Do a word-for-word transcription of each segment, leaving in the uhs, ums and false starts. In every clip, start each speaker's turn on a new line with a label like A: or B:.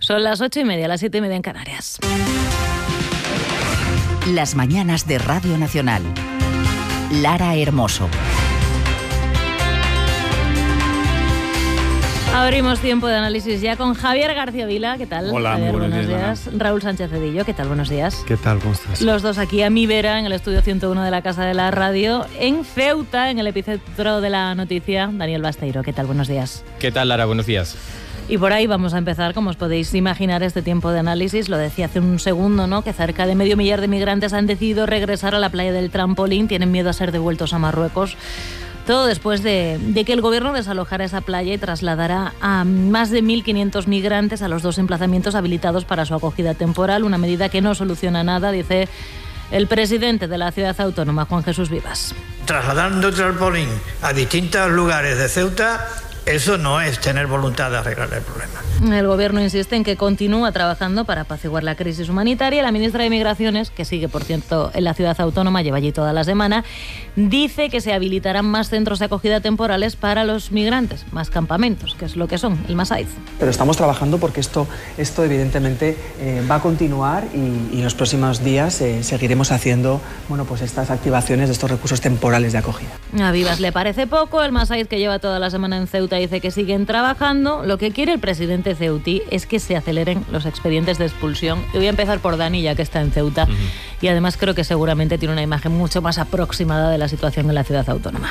A: Son las ocho y media, las siete y media en Canarias.
B: Las mañanas de Radio Nacional. Lara Hermoso.
A: Abrimos tiempo de análisis ya con Javier García Vila. ¿Qué tal?
C: Hola,
A: Javier,
C: muy buenos,
A: buenos
C: días.
A: días. Raúl Sánchez Cedillo, ¿qué tal? Buenos días.
C: ¿Qué tal? ¿Cómo estás?
A: Los dos aquí a mi vera, en el estudio ciento uno de la Casa de la Radio, en Ceuta, en el epicentro de la noticia. Daniel Basteiro, ¿qué tal? Buenos días.
D: ¿Qué tal, Lara? Buenos días.
A: Y por ahí vamos a empezar, como os podéis imaginar, este tiempo de análisis. Lo decía hace un segundo, ¿no? Que cerca de medio millar de migrantes han decidido regresar a la playa del Trampolín. Tienen miedo a ser devueltos a Marruecos. Todo después de, de que el gobierno desalojara esa playa y trasladara a más de mil quinientos migrantes a los dos emplazamientos habilitados para su acogida temporal. Una medida que no soluciona nada, dice el presidente de la ciudad autónoma, Juan Jesús Vivas.
E: Trasladando Trampolín a distintos lugares de Ceuta, eso no es tener voluntad de arreglar el problema.
A: El gobierno insiste en que continúa trabajando para apaciguar la crisis humanitaria. La ministra de Migraciones, que sigue, por cierto, en la ciudad autónoma, lleva allí toda la semana, dice que se habilitarán más centros de acogida temporales para los migrantes, más campamentos, que es lo que son, el Masaiz.
F: Pero estamos trabajando porque esto, esto evidentemente eh, va a continuar y, y en los próximos días eh, seguiremos haciendo bueno, pues estas activaciones de estos recursos temporales de acogida.
A: A Vivas le parece poco. El Masaiz, que lleva toda la semana en Ceuta, dice que siguen trabajando. Lo que quiere el presidente ceutí es que se aceleren los expedientes de expulsión. Y voy a empezar por Dani, ya que está en Ceuta. Uh-huh. Y además creo que seguramente tiene una imagen mucho más aproximada de la situación en la ciudad autónoma.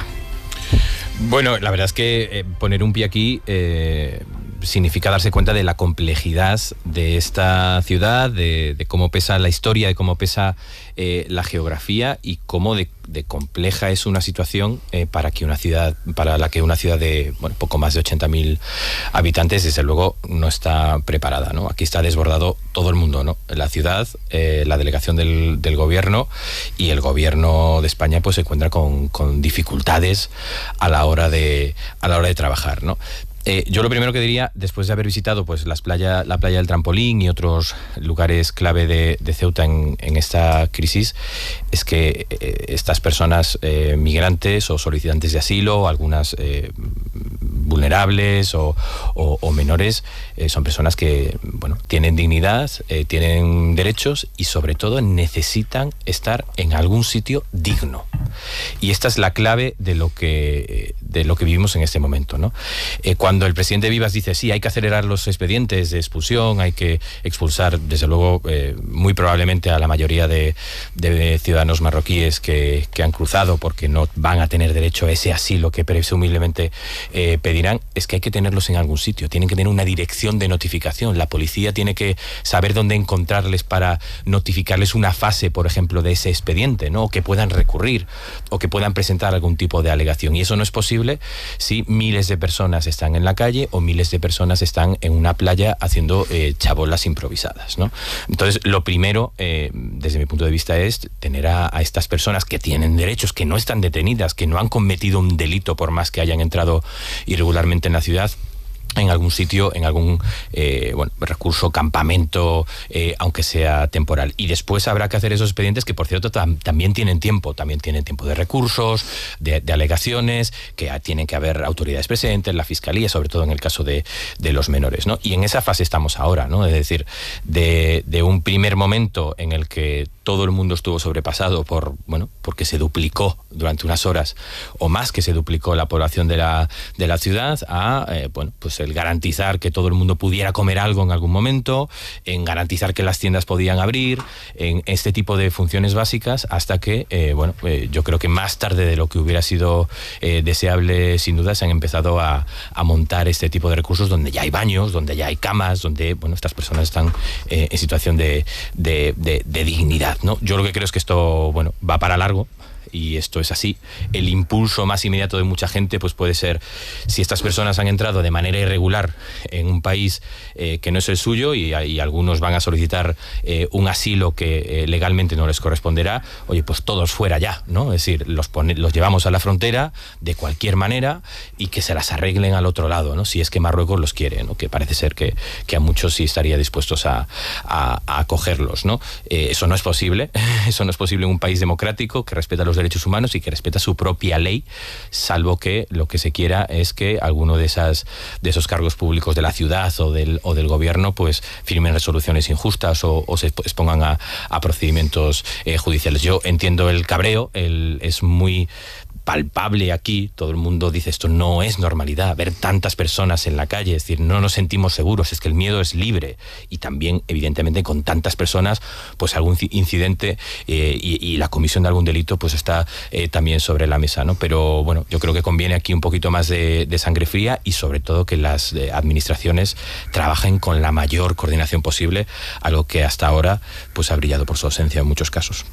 D: Bueno, la verdad es que eh, poner un pie aquí eh, significa darse cuenta de la complejidad de esta ciudad, de, de cómo pesa la historia, de cómo pesa eh, la geografía y cómo de, de compleja es una situación eh, para que una ciudad, para la que una ciudad de bueno, poco más de ochenta mil habitantes, desde luego, no está preparada, ¿no? Aquí está desbordado todo el mundo, ¿no? La ciudad, eh, la delegación del, del gobierno y el gobierno de España pues se encuentra con, con dificultades a la hora de a la hora de trabajar, ¿no? Eh, yo lo primero que diría, después de haber visitado pues las playa, la playa del Trampolín y otros lugares clave de, de Ceuta en, en esta crisis, es que eh, estas personas eh, migrantes o solicitantes de asilo, algunas eh, vulnerables o, o, o menores, eh, son personas que bueno, tienen dignidad, eh, tienen derechos y sobre todo necesitan estar en algún sitio digno. Y esta es la clave de lo que, de lo que vivimos en este momento, ¿no? Eh, cuando el presidente Vivas dice sí, hay que acelerar los expedientes de expulsión, hay que expulsar, desde luego, eh, muy probablemente a la mayoría de, de ciudadanos marroquíes que, que han cruzado porque no van a tener derecho a ese asilo que presumiblemente eh, pedirán, es que hay que tenerlos en algún sitio, tienen que tener una dirección de notificación, la policía tiene que saber dónde encontrarles para notificarles una fase, por ejemplo, de ese expediente, ¿no? O que puedan recurrir o que puedan presentar algún tipo de alegación. Y eso no es posible si miles de personas están en la calle o miles de personas están en una playa haciendo eh, chabolas improvisadas, ¿no? Entonces, lo primero, eh, desde mi punto de vista, es tener a, a estas personas que tienen derechos, que no están detenidas, que no han cometido un delito por más que hayan entrado irregularmente en la ciudad, en algún sitio, en algún eh, bueno, recurso, campamento, eh, aunque sea temporal. Y después habrá que hacer esos expedientes que, por cierto, tam- también tienen tiempo, también tienen tiempo de recursos, de, de alegaciones, que tienen que haber autoridades presentes, la fiscalía, sobre todo en el caso de, de los menores, ¿no? Y en esa fase estamos ahora, ¿no? Es decir, de, de un primer momento en el que todo el mundo estuvo sobrepasado por, bueno, porque se duplicó durante unas horas o más que se duplicó la población de la, de la ciudad, a, eh, bueno, pues el garantizar que todo el mundo pudiera comer algo en algún momento, en garantizar que las tiendas podían abrir, en este tipo de funciones básicas, hasta que, eh, bueno, eh, yo creo que más tarde de lo que hubiera sido eh, deseable, sin duda, se han empezado a, a montar este tipo de recursos donde ya hay baños, donde ya hay camas, donde, bueno, estas personas están eh, en situación de, de, de, de dignidad, ¿no? Yo lo que creo es que esto, bueno, va para largo. Y esto es así. El impulso más inmediato de mucha gente pues puede ser si estas personas han entrado de manera irregular en un país eh, que no es el suyo y, y algunos van a solicitar eh, un asilo que eh, legalmente no les corresponderá, oye, pues todos fuera ya, ¿no? Es decir, los, pone, los llevamos a la frontera de cualquier manera y que se las arreglen al otro lado, ¿no? Si es que Marruecos los quiere, ¿no? Que parece ser que, que a muchos sí estaría dispuestos a, a, a acogerlos, ¿no? Eh, eso no es posible, eso no es posible en un país democrático que respeta los los derechos humanos y que respeta su propia ley, salvo que lo que se quiera es que alguno de esas de esos cargos públicos de la ciudad o del o del gobierno pues firmen resoluciones injustas o, o se expongan a, a procedimientos eh, judiciales. Yo entiendo el cabreo, el, es muy palpable aquí, todo el mundo dice esto no es normalidad, ver tantas personas en la calle, es decir, no nos sentimos seguros, es que el miedo es libre y también evidentemente con tantas personas pues algún incidente eh, y, y la comisión de algún delito pues está eh, también sobre la mesa, ¿no? Pero bueno, yo creo que conviene aquí un poquito más de, de sangre fría y sobre todo que las eh, administraciones trabajen con la mayor coordinación posible, algo que hasta ahora pues ha brillado por su ausencia en muchos casos.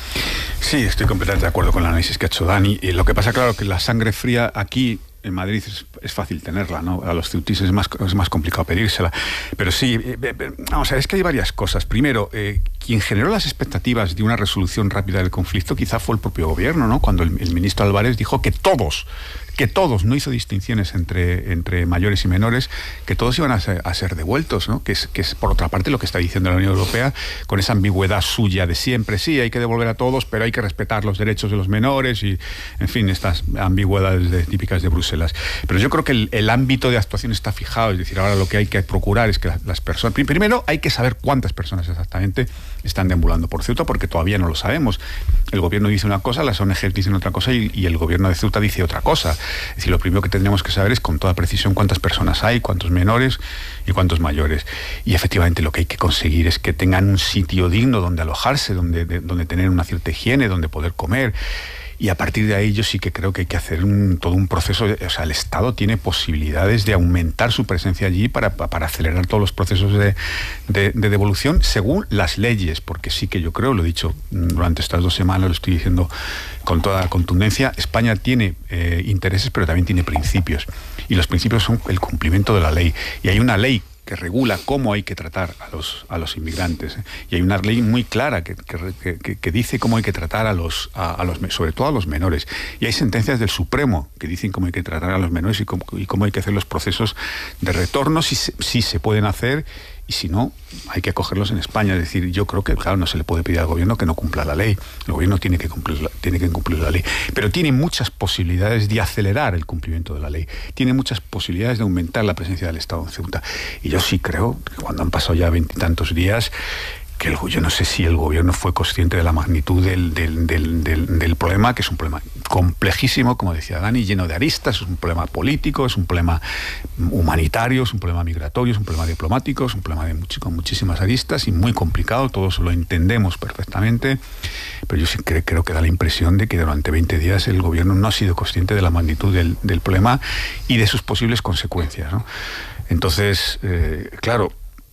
C: Sí, estoy completamente de acuerdo con el análisis que ha hecho Dani. Y lo que pasa, claro, que la sangre fría aquí en Madrid es, es fácil tenerla, ¿no? A los ceutíes es más, es más complicado pedírsela. Pero sí, eh, eh, vamos a ver, es que hay varias cosas. Primero, eh, quien generó las expectativas de una resolución rápida del conflicto quizá fue el propio gobierno, ¿no? Cuando el, el ministro Álvarez dijo que todos, que todos, no hizo distinciones entre, entre mayores y menores, que todos iban a ser, a ser devueltos, ¿no? Que es, que es, por otra parte, lo que está diciendo la Unión Europea, con esa ambigüedad suya de siempre. Sí, hay que devolver a todos, pero hay que respetar los derechos de los menores y, en fin, estas ambigüedades de, típicas de Bruselas. Pero yo creo que el, el ámbito de actuación está fijado, es decir, ahora lo que hay que procurar es que las, las personas... Primero, hay que saber cuántas personas exactamente están deambulando por Ceuta, porque todavía no lo sabemos. El gobierno dice una cosa, las O N G dicen otra cosa y, y el gobierno de Ceuta dice otra cosa. Es decir, lo primero que tendríamos que saber es con toda precisión cuántas personas hay, cuántos menores y cuántos mayores. Y efectivamente lo que hay que conseguir es que tengan un sitio digno donde alojarse, donde, de, donde tener una cierta higiene, donde poder comer. Y a partir de ahí yo sí que creo que hay que hacer un, todo un proceso. O sea, el Estado tiene posibilidades de aumentar su presencia allí para, para acelerar todos los procesos de, de, de devolución según las leyes, porque sí que yo creo, lo he dicho durante estas dos semanas, lo estoy diciendo con toda contundencia, España tiene eh, intereses pero también tiene principios. Y los principios son el cumplimiento de la ley. Y hay una ley que regula cómo hay que tratar a los, a los inmigrantes. ¿eh? Y hay una ley muy clara que, que, que, que dice cómo hay que tratar a los, a, a los, sobre todo a los menores. Y hay sentencias del Supremo que dicen cómo hay que tratar a los menores y cómo, y cómo hay que hacer los procesos de retorno, si, si se pueden hacer, y si no, hay que acogerlos en España. Es decir, yo creo que, claro, no se le puede pedir al gobierno que no cumpla la ley. El gobierno tiene que cumplir, tiene que cumplir la ley. Pero tiene muchas posibilidades de acelerar el cumplimiento de la ley. Tiene muchas posibilidades de aumentar la presencia del Estado en Ceuta. Y yo sí creo que cuando han pasado ya veintitantos días, que el, yo no sé si el gobierno fue consciente de la magnitud del, del, del, del, del problema, que es un problema complejísimo, como decía Dani, lleno de aristas, es un problema político, es un problema humanitario, es un problema migratorio, es un problema diplomático, es un problema de much, con muchísimas aristas y muy complicado, todos lo entendemos perfectamente, pero yo sí creo, creo que da la impresión de que durante veinte días el gobierno no ha sido consciente de la magnitud del, del problema y de sus posibles consecuencias, ¿no? Entonces, eh, claro,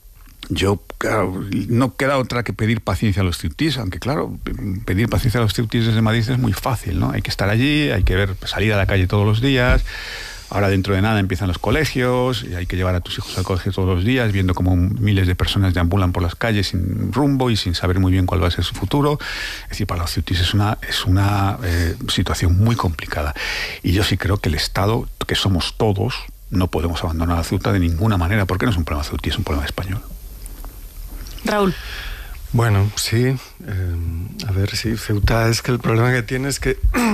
C: Yo, claro, no queda otra que pedir paciencia a los ceutíes, aunque claro, pedir paciencia a los ceutíes desde Madrid es muy fácil, ¿no? Hay que estar allí, hay que ver, salir a la calle todos los días. Ahora dentro de nada empiezan los colegios y hay que llevar a tus hijos al colegio todos los días, viendo cómo miles de personas deambulan por las calles sin rumbo y sin saber muy bien cuál va a ser su futuro. Es decir, para los ceutíes es una, es una eh, situación muy complicada. Y yo sí creo que el Estado, que somos todos, no podemos abandonar a Ceuta de ninguna manera, porque no es un problema ceutí, es un problema español.
A: Raúl.
G: Bueno, sí. Eh, a ver, sí, Ceuta es que el problema que tiene es que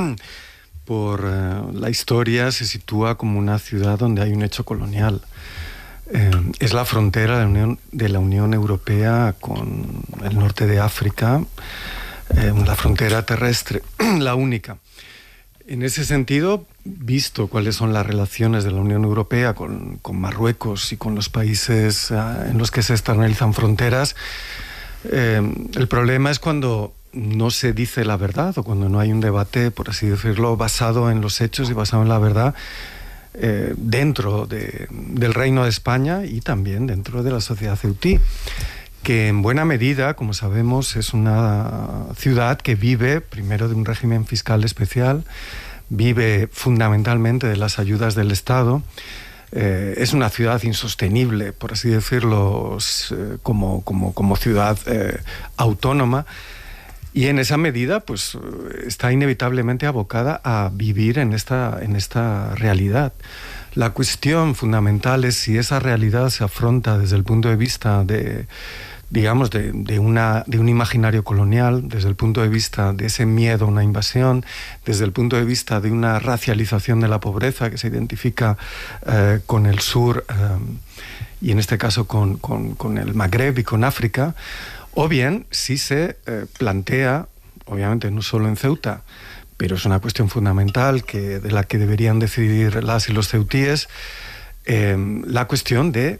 G: por eh, la historia se sitúa como una ciudad donde hay un hecho colonial. Eh, es la frontera de la, Unión, de la Unión Europea con el norte de África, eh, la frontera terrestre, la única. En ese sentido, visto cuáles son las relaciones de la Unión Europea con, con Marruecos y con los países uh, en los que se externalizan fronteras, eh, el problema es cuando no se dice la verdad o cuando no hay un debate, por así decirlo, basado en los hechos y basado en la verdad eh, dentro de, del Reino de España y también dentro de la sociedad ceutí, que en buena medida, como sabemos, es una ciudad que vive primero de un régimen fiscal especial, vive fundamentalmente de las ayudas del Estado, eh, es una ciudad insostenible, por así decirlo, eh, como, como, como ciudad eh, autónoma, y en esa medida pues, está inevitablemente abocada a vivir en esta, en esta realidad. La cuestión fundamental es si esa realidad se afronta desde el punto de vista de digamos, de, de, una, de un imaginario colonial, desde el punto de vista de ese miedo a una invasión, desde el punto de vista de una racialización de la pobreza que se identifica eh, con el sur eh, y en este caso con, con, con el Magreb y con África, o bien si se eh, plantea, obviamente no solo en Ceuta, pero es una cuestión fundamental que, de la que deberían decidir las y los ceutíes, eh, la cuestión de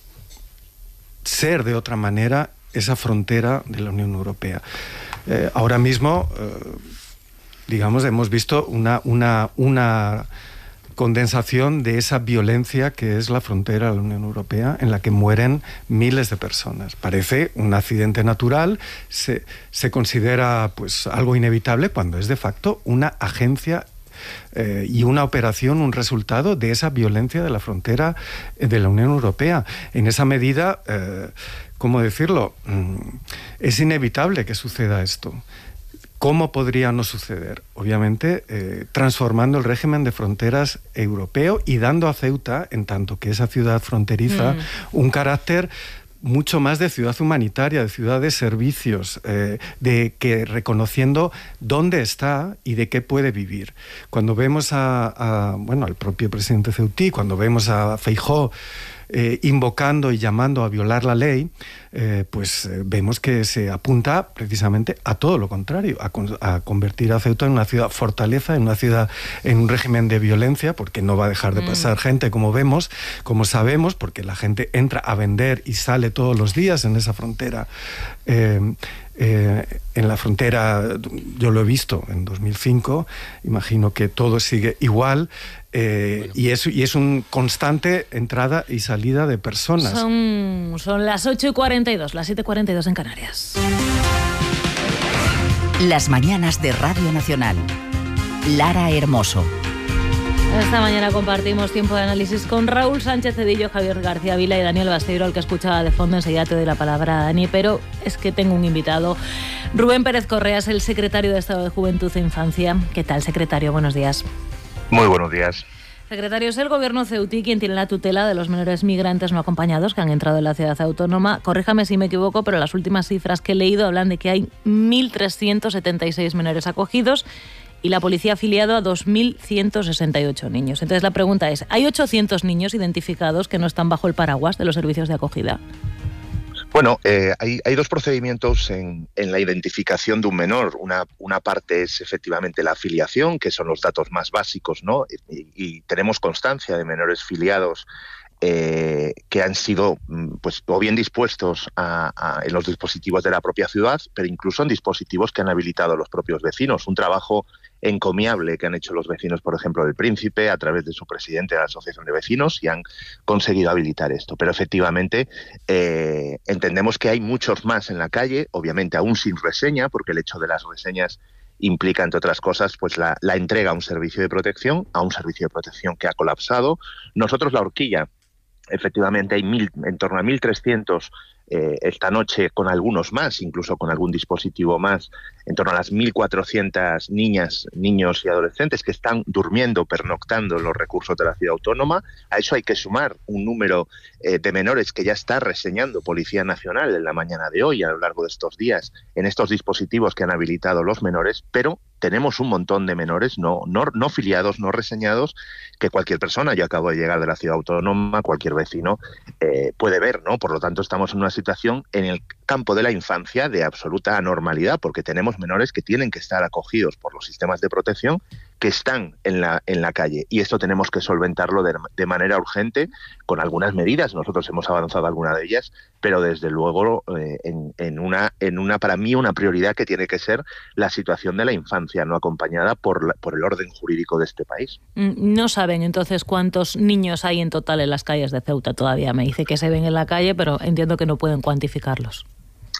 G: ser de otra manera esa frontera de la Unión Europea. Eh, ahora mismo, eh, digamos, hemos visto una, una, una condensación de esa violencia que es la frontera de la Unión Europea, en la que mueren miles de personas. Parece un accidente natural, se, se considera pues algo inevitable, cuando es de facto una agencia Eh, y una operación, un resultado de esa violencia de la frontera de la Unión Europea. En esa medida, eh, ¿cómo decirlo? Mm, es inevitable que suceda esto. ¿Cómo podría no suceder? Obviamente, eh, transformando el régimen de fronteras europeo y dando a Ceuta, en tanto que esa ciudad fronteriza, mm. un carácter mucho más de ciudad humanitaria, de ciudad de servicios, eh, de que reconociendo dónde está y de qué puede vivir. Cuando vemos a, a bueno, al propio presidente ceutí, cuando vemos a Feijóo eh, invocando y llamando a violar la ley, eh, pues eh, vemos que se apunta precisamente a todo lo contrario, a, con, a convertir a Ceuta en una ciudad fortaleza, en una ciudad, en un régimen de violencia, porque no va a dejar de pasar mm. gente, como vemos, como sabemos, porque la gente entra a vender y sale todos los días en esa frontera. Eh, Eh, en la frontera, yo lo he visto en dos mil cinco, imagino que todo sigue igual, eh, bueno. y, es, y es un constante entrada y salida de personas.
A: Son, son las ocho y cuarenta y dos, las siete y cuarenta y dos en Canarias.
B: Las mañanas de Radio Nacional. Lara Hermoso.
A: Esta mañana compartimos tiempo de análisis con Raúl Sánchez Cedillo, Javier García Vila y Daniel Basteiro, al que escuchaba de fondo. Enseguida te doy la palabra a Dani, pero es que tengo un invitado. Rubén Pérez Correa es el secretario de Estado de Juventud e Infancia. ¿Qué tal, secretario? Buenos días.
H: Muy buenos días.
A: Secretario, es el gobierno ceutí quien tiene la tutela de los menores migrantes no acompañados que han entrado en la ciudad autónoma. Corríjame si me equivoco, pero las últimas cifras que he leído hablan de que hay mil trescientos setenta y seis menores acogidos y la policía ha afiliado a dos mil ciento sesenta y ocho niños. Entonces la pregunta es, ¿hay ochocientos niños identificados que no están bajo el paraguas de los servicios de acogida?
H: Bueno, eh, hay, hay dos procedimientos en, en la identificación de un menor. Una, una parte es efectivamente la afiliación, que son los datos más básicos, ¿no? Y, y tenemos constancia de menores filiados Eh, que han sido pues o bien dispuestos a, a, en los dispositivos de la propia ciudad, pero incluso en dispositivos que han habilitado los propios vecinos. Un trabajo encomiable que han hecho los vecinos, por ejemplo, del Príncipe, a través de su presidente de la Asociación de Vecinos, y han conseguido habilitar esto. Pero efectivamente eh, entendemos que hay muchos más en la calle, obviamente aún sin reseña, porque el hecho de las reseñas implica, entre otras cosas, pues la, la entrega a un servicio de protección, a un servicio de protección que ha colapsado. Nosotros la horquilla, efectivamente hay mil, en torno a mil trescientos eh, esta noche, con algunos más, incluso con algún dispositivo más, en torno a las mil cuatrocientas niñas, niños y adolescentes que están durmiendo, pernoctando en los recursos de la ciudad autónoma. A eso hay que sumar un número eh, de menores que ya está reseñando Policía Nacional en la mañana de hoy, a lo largo de estos días, en estos dispositivos que han habilitado los menores, pero tenemos un montón de menores no, no, no filiados, no reseñados, que cualquier persona, yo acabo de llegar de la ciudad autónoma, cualquier vecino eh, puede ver, ¿no? Por lo tanto, estamos en una situación en el campo de la infancia de absoluta anormalidad, porque tenemos menores que tienen que estar acogidos por los sistemas de protección, que están en la, en la calle, y esto tenemos que solventarlo de, de manera urgente con algunas medidas. Nosotros hemos avanzado alguna de ellas, pero desde luego eh, en, en, una, en una, para mí, una prioridad que tiene que ser la situación de la infancia no acompañada por, la, por el orden jurídico de este país.
A: No saben entonces cuántos niños hay en total en las calles de Ceuta todavía. Me dice que se ven en la calle, pero entiendo que no pueden cuantificarlos.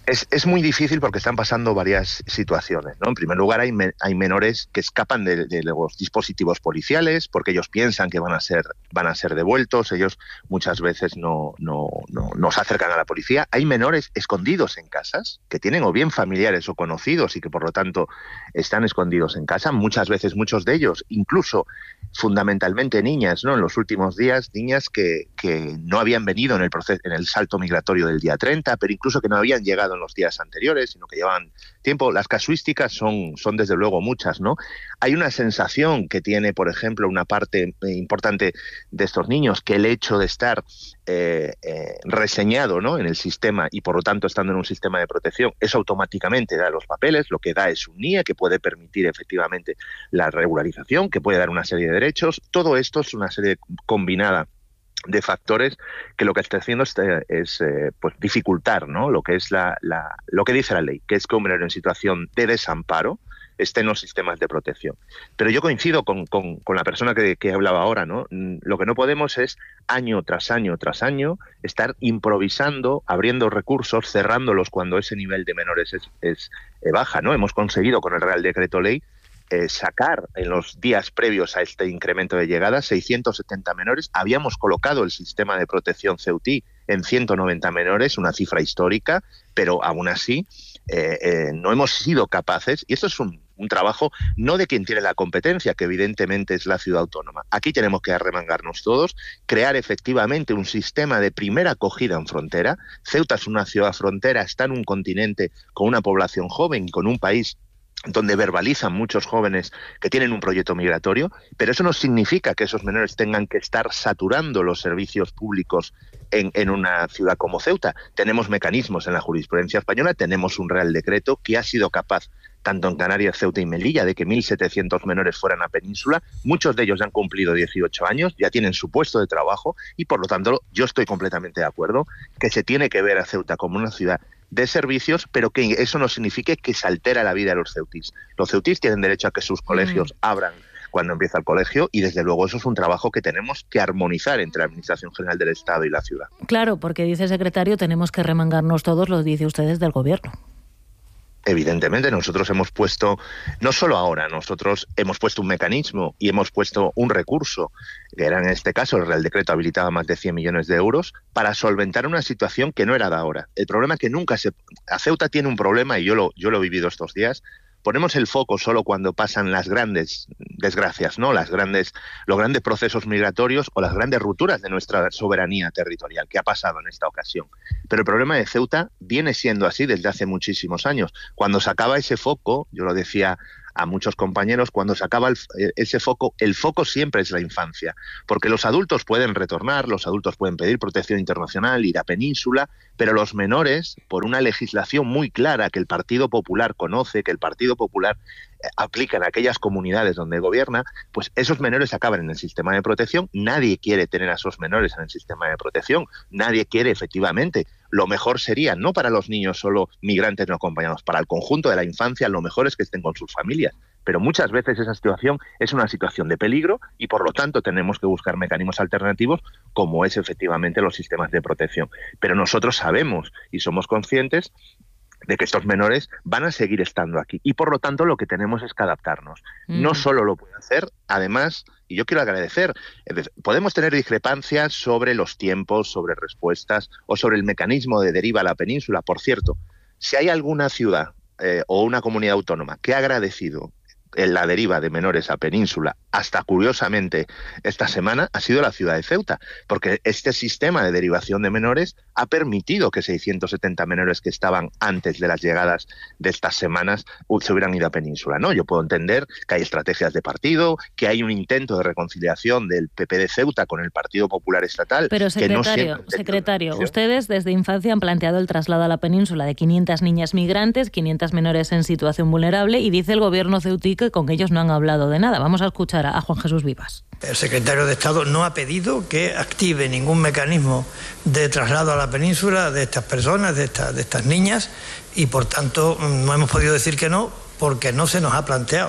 H: Es, es muy difícil porque están pasando varias situaciones, ¿no? En primer lugar, hay, me, hay menores que escapan de, de los dispositivos policiales porque ellos piensan que van a ser, van a ser devueltos. Ellos muchas veces no, no, no, no se acercan a la policía. Hay menores escondidos en casas que tienen o bien familiares o conocidos y que por lo tanto están escondidos en casa. Muchas veces muchos de ellos, incluso fundamentalmente niñas, ¿no? En los últimos días, niñas que, que no habían venido en el proceso, en el salto migratorio del día treinta, pero incluso que no habían llegado en los días anteriores, sino que llevaban tiempo. Las casuísticas son, son desde luego muchas, ¿no? Hay una sensación que tiene, por ejemplo, una parte importante de estos niños, que el hecho de estar eh, eh, reseñado, ¿no? En el sistema y por lo tanto estando en un sistema de protección, eso automáticamente da los papeles, lo que da es un N I E que puede permitir efectivamente la regularización, que puede dar una serie de derechos. Todo esto es una serie combinada de factores que lo que está haciendo es, es eh, pues dificultar, ¿no? Lo que es la, la lo que dice la ley, que es que un menor en situación de desamparo esté en los sistemas de protección. Pero yo coincido con, con, con la persona que, que hablaba ahora, ¿no? Lo que no podemos es año tras año tras año estar improvisando, abriendo recursos, cerrándolos cuando ese nivel de menores es, es eh, baja, ¿no? Hemos conseguido con el Real Decreto Ley Eh, sacar en los días previos a este incremento de llegadas seiscientos setenta menores. Habíamos colocado el sistema de protección Ceutí en ciento noventa menores, una cifra histórica, pero aún así eh, eh, no hemos sido capaces, y esto es un, un trabajo no de quien tiene la competencia, que evidentemente es la ciudad autónoma. Aquí tenemos que arremangarnos todos, crear efectivamente un sistema de primera acogida en frontera. Ceuta es una ciudad frontera, está en un continente con una población joven y con un país donde verbalizan muchos jóvenes que tienen un proyecto migratorio, pero eso no significa que esos menores tengan que estar saturando los servicios públicos en, en una ciudad como Ceuta. Tenemos mecanismos en la jurisprudencia española, tenemos un Real Decreto que ha sido capaz, tanto en Canarias, Ceuta y Melilla, de que mil setecientos menores fueran a Península. Muchos de ellos ya han cumplido dieciocho años, ya tienen su puesto de trabajo y, por lo tanto, yo estoy completamente de acuerdo que se tiene que ver a Ceuta como una ciudad de servicios, pero que eso no signifique que se altera la vida de los ceutís. Los ceutís tienen derecho a que sus colegios mm. abran cuando empieza el colegio y desde luego eso es un trabajo que tenemos que armonizar entre la Administración General del Estado y la ciudad.
A: Claro, porque dice el secretario, tenemos que remangarnos todos, lo dice ustedes del Gobierno.
H: Evidentemente, nosotros hemos puesto, no solo ahora, nosotros hemos puesto un mecanismo y hemos puesto un recurso, que era en este caso, el Real Decreto habilitaba más de cien millones de euros, para solventar una situación que no era de ahora. El problema es que nunca se... A Ceuta tiene un problema, y yo lo, yo lo he vivido estos días. Ponemos el foco solo cuando pasan las grandes desgracias, ¿no? Las grandes, los grandes procesos migratorios o las grandes rupturas de nuestra soberanía territorial, que ha pasado en esta ocasión. Pero el problema de Ceuta viene siendo así desde hace muchísimos años. Cuando se acaba ese foco, yo lo decía a muchos compañeros, cuando se acaba el, ese foco, el foco siempre es la infancia, porque los adultos pueden retornar, los adultos pueden pedir protección internacional, ir a Península, pero los menores, por una legislación muy clara que el Partido Popular conoce, que el Partido Popular eh, aplica en aquellas comunidades donde gobierna, pues esos menores acaban en el sistema de protección. Nadie quiere tener a esos menores en el sistema de protección, nadie quiere efectivamente. Lo mejor sería, no para los niños solo migrantes no acompañados, para el conjunto de la infancia, lo mejor es que estén con sus familias. Pero muchas veces esa situación es una situación de peligro y por lo tanto tenemos que buscar mecanismos alternativos como es efectivamente los sistemas de protección. Pero nosotros sabemos y somos conscientes de que estos menores van a seguir estando aquí y por lo tanto lo que tenemos es que adaptarnos. Mm. No solo lo puede hacer, además, y yo quiero agradecer, podemos tener discrepancias sobre los tiempos, sobre respuestas o sobre el mecanismo de deriva a la península. Por cierto, si hay alguna ciudad eh, o una comunidad autónoma que ha agradecido en la deriva de menores a Península, hasta curiosamente esta semana, ha sido la ciudad de Ceuta, porque este sistema de derivación de menores ha permitido que seiscientos setenta menores que estaban antes de las llegadas de estas semanas se hubieran ido a Península, ¿no? Yo puedo entender que hay estrategias de partido, que hay un intento de reconciliación del P P de Ceuta con el Partido Popular Estatal.
A: Pero secretario,
H: que no
A: secretario, ustedes desde infancia han planteado el traslado a la península de quinientas niñas migrantes, quinientas menores en situación vulnerable, y dice el gobierno ceutí que con ellos no han hablado de nada. Vamos a escuchar a Juan Jesús Vivas.
E: El secretario de Estado no ha pedido que active ningún mecanismo de traslado a la península de estas personas, de, esta, de estas niñas, y por tanto no hemos podido decir que no, porque no se nos ha planteado.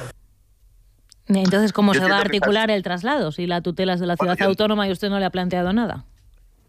A: Entonces, ¿cómo
H: Yo
A: se va a
H: articular
A: el traslado si la tutela es de la ciudad bueno, yo... autónoma y usted no le ha planteado nada?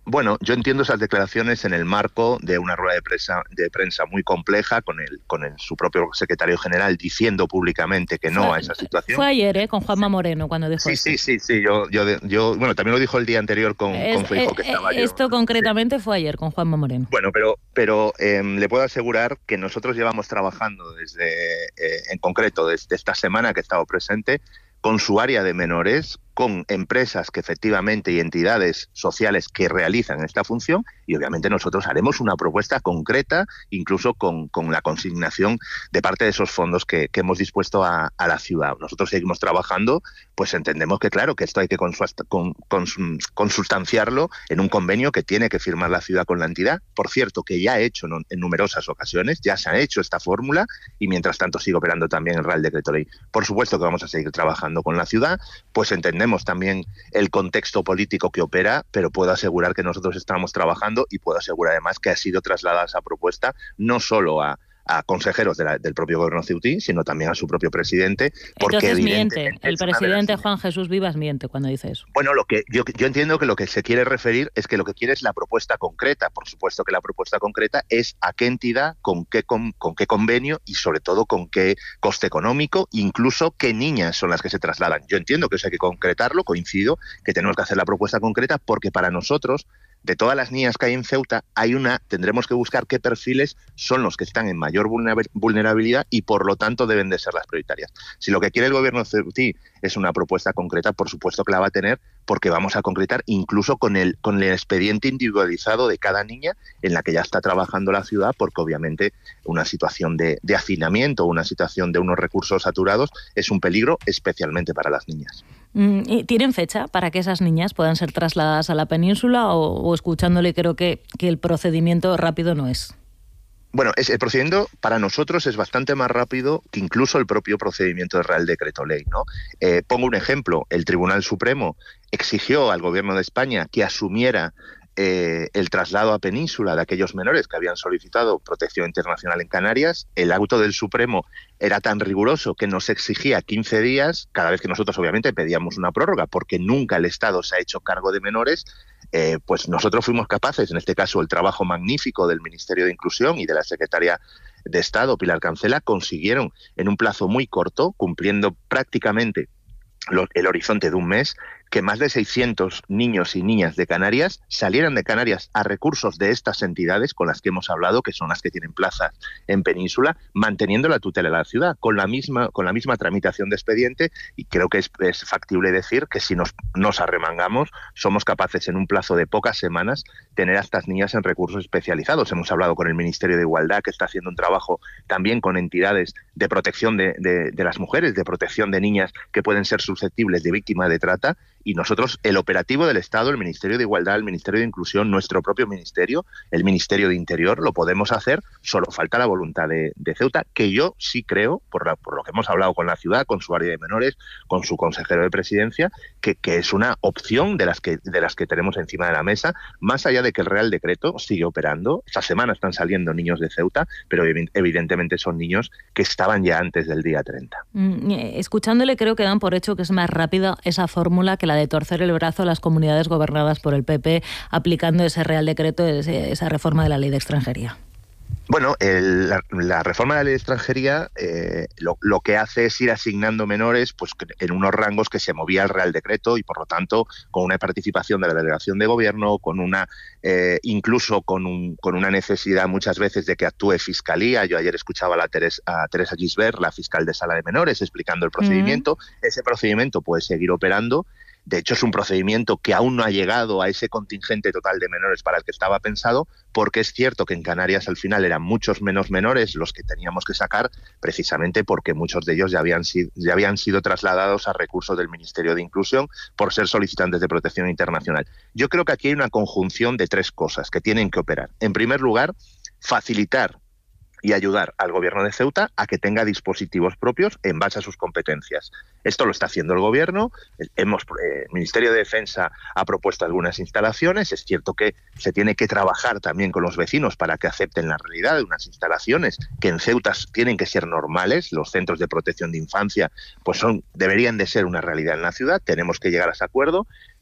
H: Bueno, yo entiendo esas declaraciones en el marco de una rueda de prensa, de prensa muy compleja con el, con el, su propio secretario general diciendo públicamente que no
A: fue,
H: a esa situación.
A: Fue ayer, ¿eh? Con Juanma Moreno cuando dijo
H: sí,
A: esto.
H: Sí, sí, sí. Yo, yo, yo, bueno, también lo dijo el día anterior con,
A: es,
H: con Feijóo, que
A: eh,
H: estaba yo.
A: Esto concretamente sí. Fue ayer con Juanma Moreno.
H: Bueno, pero, pero eh, le puedo asegurar que nosotros llevamos trabajando desde, eh, en concreto, desde esta semana que he estado presente, con su área de menores, con empresas que efectivamente y entidades sociales que realizan esta función, y obviamente nosotros haremos una propuesta concreta, incluso con, con la consignación de parte de esos fondos que, que hemos dispuesto a, a la ciudad. Nosotros seguimos trabajando, pues entendemos que claro, que esto hay que consusta, con, con, consustanciarlo en un convenio que tiene que firmar la ciudad con la entidad, por cierto, que ya ha hecho en, en numerosas ocasiones, ya se ha hecho esta fórmula, y mientras tanto sigue operando también el Real Decreto Ley. Por supuesto que vamos a seguir trabajando con la ciudad, pues entendemos también el contexto político que opera, pero puedo asegurar que nosotros estamos trabajando y puedo asegurar además que ha sido trasladada esa propuesta no solo a, a consejeros de la, del propio gobierno ceutí, sino también a su propio presidente. Porque
A: entonces miente, el presidente Juan Jesús Vivas miente cuando dice eso.
H: Bueno, lo que yo, yo entiendo que lo que se quiere referir es que lo que quiere es la propuesta concreta. Por supuesto que la propuesta concreta es a qué entidad, con qué, con, con qué convenio y sobre todo con qué coste económico, incluso qué niñas son las que se trasladan. Yo entiendo que eso hay que concretarlo, coincido que tenemos que hacer la propuesta concreta porque para nosotros, de todas las niñas que hay en Ceuta, hay una, tendremos que buscar qué perfiles son los que están en mayor vulnerabilidad y por lo tanto deben de ser las prioritarias. Si lo que quiere el gobierno ceutí es una propuesta concreta, por supuesto que la va a tener, porque vamos a concretar incluso con el, con el expediente individualizado de cada niña en la que ya está trabajando la ciudad, porque obviamente una situación de, de hacinamiento, una situación de unos recursos saturados es un peligro especialmente para las niñas.
A: ¿Tienen fecha para que esas niñas puedan ser trasladadas a la península o, o escuchándole creo que, que el procedimiento rápido no es?
H: Bueno, es, el procedimiento para nosotros es bastante más rápido que incluso el propio procedimiento del Real Decreto Ley, ¿no? Eh, pongo un ejemplo. El Tribunal Supremo exigió al Gobierno de España que asumiera Eh, el traslado a península de aquellos menores que habían solicitado protección internacional en Canarias. El auto del Supremo era tan riguroso que nos exigía quince días, cada vez que nosotros obviamente pedíamos una prórroga, porque nunca el Estado se ha hecho cargo de menores, eh, pues nosotros fuimos capaces, en este caso el trabajo magnífico del Ministerio de Inclusión y de la Secretaria de Estado, Pilar Cancela, consiguieron en un plazo muy corto, cumpliendo prácticamente lo, el horizonte de un mes, que más de seiscientos niños y niñas de Canarias salieran de Canarias a recursos de estas entidades con las que hemos hablado, que son las que tienen plazas en Península, manteniendo la tutela de la ciudad, con la misma, con la misma tramitación de expediente, y creo que es, es factible decir que si nos, nos arremangamos, somos capaces en un plazo de pocas semanas tener a estas niñas en recursos especializados. Hemos hablado con el Ministerio de Igualdad, que está haciendo un trabajo también con entidades de protección de, de, de las mujeres, de protección de niñas que pueden ser susceptibles de víctima de trata. Y nosotros, el operativo del Estado, el Ministerio de Igualdad, el Ministerio de Inclusión, nuestro propio ministerio, el Ministerio de Interior, lo podemos hacer, solo falta la voluntad de, de Ceuta, que yo sí creo, por, la, por lo que hemos hablado con la ciudad, con su área de menores, con su consejero de presidencia, que, que es una opción de las, que, de las que tenemos encima de la mesa, más allá de que el Real Decreto sigue operando. Esta semana están saliendo niños de Ceuta, pero evidentemente son niños que estaban ya antes del día treinta.
A: Escuchándole creo que dan por hecho que es más rápida esa fórmula que la de torcer el brazo a las comunidades gobernadas por el P P aplicando ese Real Decreto, ese, esa reforma de la Ley de Extranjería.
H: Bueno, el, la, la reforma de la Ley de Extranjería eh, lo, lo que hace es ir asignando menores pues en unos rangos que se movía el Real Decreto y por lo tanto con una participación de la delegación de gobierno, con una eh, incluso con, un, con una necesidad muchas veces de que actúe Fiscalía. Yo ayer escuchaba a, la Teres, a Teresa Gisbert, la fiscal de Sala de Menores, explicando el procedimiento. Mm. Ese procedimiento puede seguir operando. De hecho, es un procedimiento que aún no ha llegado a ese contingente total de menores para el que estaba pensado, porque es cierto que en Canarias al final eran muchos menos menores los que teníamos que sacar, precisamente porque muchos de ellos ya habían sido, ya habían sido trasladados a recursos del Ministerio de Inclusión por ser solicitantes de protección internacional. Yo creo que aquí hay una conjunción de tres cosas que tienen que operar. En primer lugar, facilitar y ayudar al Gobierno de Ceuta a que tenga dispositivos propios en base a sus competencias. Esto lo está haciendo el Gobierno. Hemos, eh, el Ministerio de Defensa ha propuesto algunas instalaciones. Es cierto que se tiene que trabajar también con los vecinos para que acepten la realidad de unas instalaciones que en Ceuta tienen que ser normales. Los centros de protección de infancia pues son deberían de ser una realidad en la ciudad. Tenemos que llegar a ese acuerdo.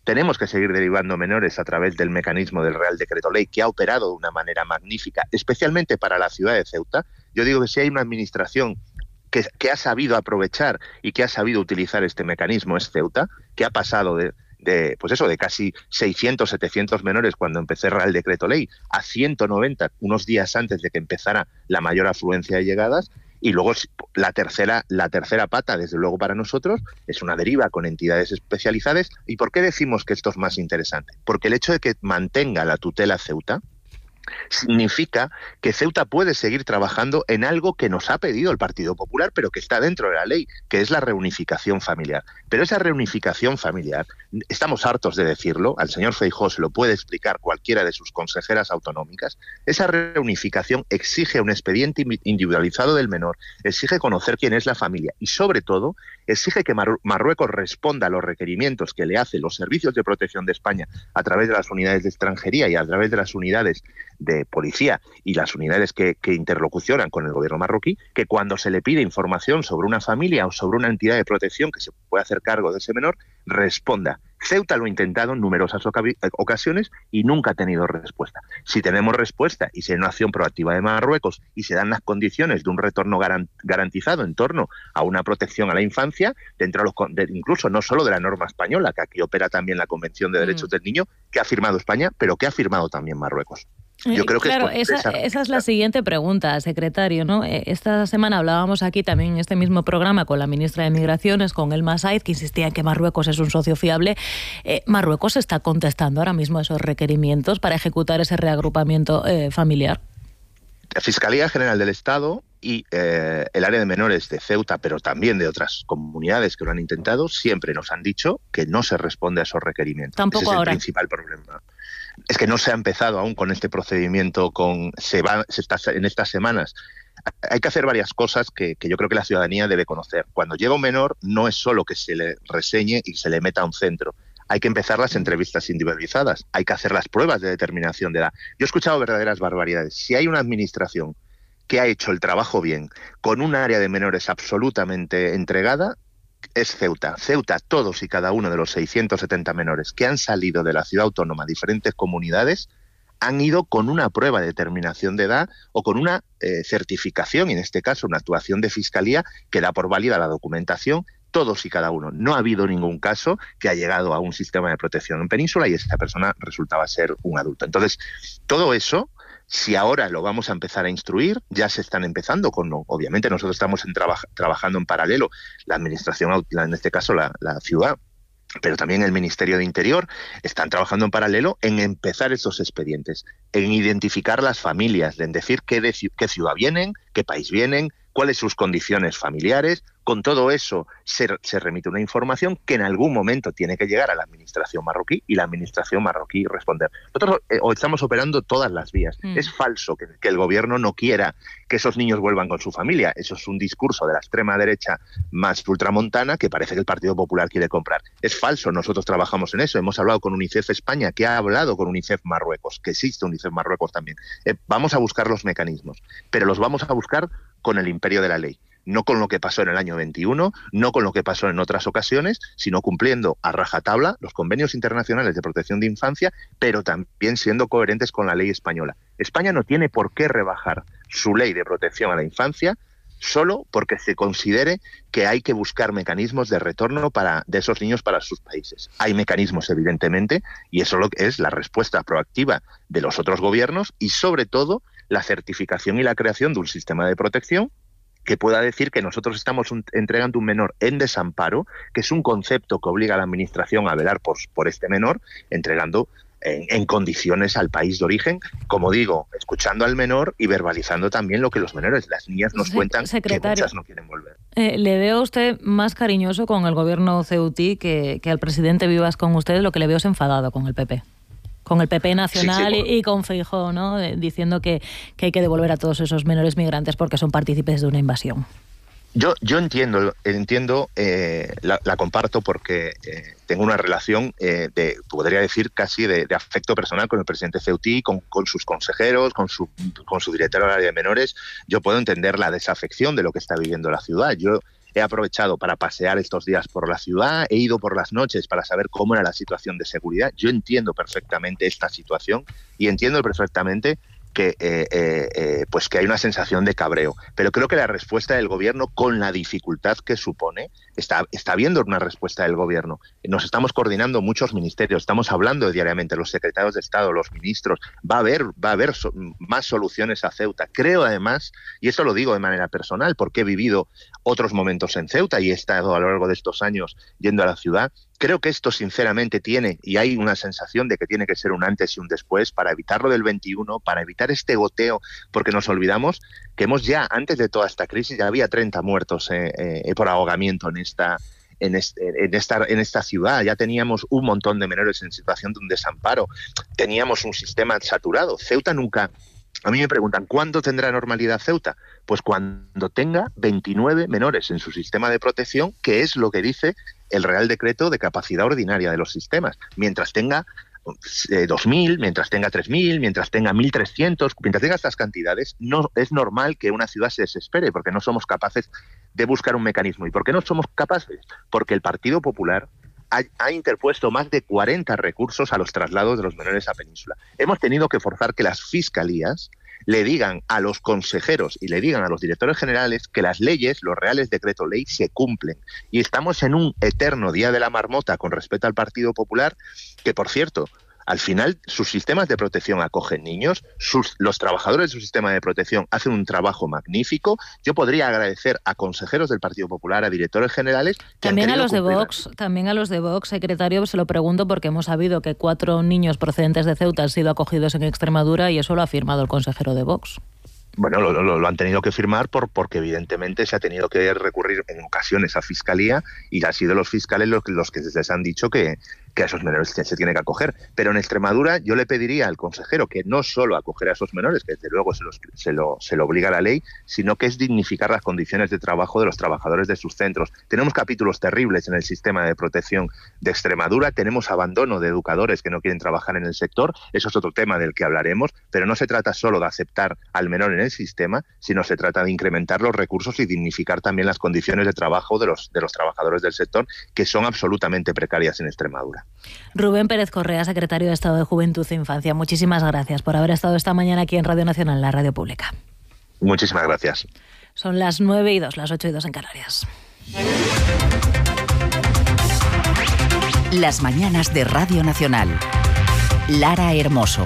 H: Tenemos que seguir derivando menores a través del mecanismo del Real Decreto Ley, que ha operado de una manera magnífica, especialmente para la ciudad de Ceuta. Yo digo que si hay una administración que, que ha sabido aprovechar y que ha sabido utilizar este mecanismo, es Ceuta, que ha pasado de, de pues eso, de casi seiscientos, setecientos menores cuando empecé el Real Decreto Ley a ciento noventa unos días antes de que empezara la mayor afluencia de llegadas. Y luego la tercera, la tercera pata, desde luego para nosotros, es una deriva con entidades especializadas. ¿Y por qué decimos que esto es más interesante? Porque el hecho de que mantenga la tutela Ceuta significa que Ceuta puede seguir trabajando en algo que nos ha pedido el Partido Popular, pero que está dentro de la ley, que es la reunificación familiar. Pero esa reunificación familiar, estamos hartos de decirlo, al señor Feijóo se lo puede explicar cualquiera de sus consejeras autonómicas, esa reunificación exige un expediente individualizado del menor, exige conocer quién es la familia y, sobre todo, exige que Mar- Marruecos responda a los requerimientos que le hacen los servicios de protección de España a través de las unidades de extranjería y a través de las unidades de policía y las unidades que, que interlocucionan con el gobierno marroquí, que cuando se le pide información sobre una familia o sobre una entidad de protección que se puede hacer cargo de ese menor, responda. Ceuta lo ha intentado en numerosas ocasiones y nunca ha tenido respuesta. Si tenemos respuesta y si hay una acción proactiva de Marruecos y se dan las condiciones de un retorno garantizado en torno a una protección a la infancia, dentro de los, de, incluso no solo de la norma española, que aquí opera también la Convención de Derechos mm. del Niño, que ha firmado España, pero que ha firmado también Marruecos.
A: Yo creo que claro, esa, esa es la siguiente pregunta, secretario, ¿no? Esta semana hablábamos aquí también en este mismo programa con la ministra de Migraciones, con Elma Said, que insistía en que Marruecos es un socio fiable. Eh, ¿Marruecos está contestando ahora mismo esos requerimientos para ejecutar ese reagrupamiento eh, familiar?
H: La Fiscalía General del Estado y eh, el área de menores de Ceuta, pero también de otras comunidades que lo han intentado, siempre nos han dicho que no se responde a esos requerimientos.
A: Tampoco
H: Ese es
A: ahora.
H: El principal problema. Es que no se ha empezado aún con este procedimiento, con se va se está en estas semanas. Hay que hacer varias cosas que, que yo creo que la ciudadanía debe conocer. Cuando llega un menor, no es solo que se le reseñe y se le meta a un centro. Hay que empezar las entrevistas individualizadas, hay que hacer las pruebas de determinación de edad. Yo he escuchado verdaderas barbaridades. Si hay una administración que ha hecho el trabajo bien, con un área de menores absolutamente entregada, es Ceuta. Ceuta, todos y cada uno de los seiscientos setenta menores que han salido de la ciudad autónoma a diferentes comunidades han ido con una prueba de determinación de edad o con una eh, certificación, en este caso una actuación de fiscalía que da por válida la documentación, todos y cada uno. No ha habido ningún caso que ha llegado a un sistema de protección en Península y esta persona resultaba ser un adulto. Entonces, todo eso, si ahora lo vamos a empezar a instruir, ya se están empezando con, obviamente nosotros estamos en traba, trabajando en paralelo, la administración, en este caso la, la ciudad, pero también el Ministerio de Interior, están trabajando en paralelo en empezar esos expedientes, en identificar las familias, en decir qué, de, qué ciudad vienen, qué país vienen, cuáles sus condiciones familiares. Con todo eso se, se remite una información que en algún momento tiene que llegar a la administración marroquí y la administración marroquí responder. Nosotros eh, estamos operando todas las vías. Mm. Es falso que, que el gobierno no quiera que esos niños vuelvan con su familia. Eso es un discurso de la extrema derecha más ultramontana que parece que el Partido Popular quiere comprar. Es falso, nosotros trabajamos en eso. Hemos hablado con UNICEF España, que ha hablado con UNICEF Marruecos, que existe UNICEF Marruecos también. Eh, vamos a buscar los mecanismos, pero los vamos a buscar con el imperio de la ley. No con lo que pasó en el año veintiuno, no con lo que pasó en otras ocasiones, sino cumpliendo a rajatabla los convenios internacionales de protección de infancia, pero también siendo coherentes con la ley española. España no tiene por qué rebajar su ley de protección a la infancia solo porque se considere que hay que buscar mecanismos de retorno para, de esos niños para sus países. Hay mecanismos, evidentemente, y eso es la respuesta proactiva de los otros gobiernos y, sobre todo, la certificación y la creación de un sistema de protección que pueda decir que nosotros estamos un, entregando un menor en desamparo, que es un concepto que obliga a la administración a velar por, por este menor, entregando en, en condiciones al país de origen, como digo, escuchando al menor y verbalizando también lo que los menores, las niñas nos cuentan, que muchas no quieren volver.
A: Eh, ¿Le veo a usted más cariñoso con el gobierno ceutí que, que al presidente Vivas con ustedes? Lo que le veo es enfadado con el P P. Con el P P nacional sí, sí, por... y, y con Feijóo, ¿no? Diciendo que, que hay que devolver a todos esos menores migrantes porque son partícipes de una invasión.
H: Yo, yo entiendo, entiendo eh, la, la comparto porque eh, tengo una relación, eh, de, podría decir, casi de, de afecto personal con el presidente ceutí, con, con sus consejeros, con su, con su director del área de menores. Yo puedo entender la desafección de lo que está viviendo la ciudad. Yo he aprovechado para pasear estos días por la ciudad, he ido por las noches para saber cómo era la situación de seguridad. Yo entiendo perfectamente esta situación y entiendo perfectamente que, eh, eh, eh, pues que hay una sensación de cabreo. Pero creo que la respuesta del gobierno, con la dificultad que supone, está, está habiendo una respuesta del gobierno. Nos estamos coordinando muchos ministerios, estamos hablando diariamente, los secretarios de Estado, los ministros, va a haber, va a haber so, más soluciones a Ceuta. Creo además, y esto lo digo de manera personal, porque he vivido otros momentos en Ceuta y he estado a lo largo de estos años yendo a la ciudad, creo que esto sinceramente tiene, y hay una sensación de que tiene que ser un antes y un después para evitar lo del veintiuno, para evitar este goteo, porque nos olvidamos que hemos ya, antes de toda esta crisis, ya había treinta muertos eh, eh, por ahogamiento en esta, en, este, en, esta, en esta ciudad. Ya teníamos un montón de menores en situación de un desamparo. Teníamos un sistema saturado. Ceuta nunca... A mí me preguntan, ¿cuándo tendrá normalidad Ceuta? Pues cuando tenga veintinueve menores en su sistema de protección, que es lo que dice el Real Decreto de capacidad ordinaria de los sistemas. Mientras tenga eh, dos mil, mientras tenga tres mil, mientras tenga mil trescientos, mientras tenga estas cantidades, no es normal que una ciudad se desespere, porque no somos capaces de buscar un mecanismo. ¿Y por qué no somos capaces? Porque el Partido Popular ha, ha interpuesto más de cuarenta recursos a los traslados de los menores a Península. Hemos tenido que forzar que las fiscalías le digan a los consejeros y le digan a los directores generales que las leyes, los reales decreto ley, se cumplen. Y estamos en un eterno día de la marmota con respecto al Partido Popular, que, por cierto, al final sus sistemas de protección acogen niños, sus, los trabajadores de su sistema de protección hacen un trabajo magnífico. Yo podría agradecer a consejeros del Partido Popular, a directores generales... Que
A: también a los de
H: cumplir.
A: Vox, también a los de Vox, secretario, se lo pregunto porque hemos sabido que cuatro niños procedentes de Ceuta han sido acogidos en Extremadura y eso lo ha firmado el consejero de Vox.
H: Bueno, lo, lo, lo han tenido que firmar por, porque evidentemente se ha tenido que recurrir en ocasiones a Fiscalía y han sido los fiscales los, los que les han dicho que, que a esos menores se, se tiene que acoger. Pero en Extremadura yo le pediría al consejero que no solo acoger a esos menores, que desde luego se, los, se, lo, se lo obliga la ley, sino que es dignificar las condiciones de trabajo de los trabajadores de sus centros. Tenemos capítulos terribles en el sistema de protección de Extremadura, tenemos abandono de educadores que no quieren trabajar en el sector, eso es otro tema del que hablaremos, pero no se trata solo de aceptar al menor en el sistema, sino se trata de incrementar los recursos y dignificar también las condiciones de trabajo de los, de los trabajadores del sector, que son absolutamente precarias en Extremadura.
A: Rubén Pérez Correa, secretario de Estado de Juventud e Infancia, muchísimas gracias por haber estado esta mañana aquí en Radio Nacional, la radio pública.
H: Muchísimas gracias.
A: Son las nueve y dos, las ocho y dos en Canarias.
B: Las mañanas de Radio Nacional. Lara Hermoso.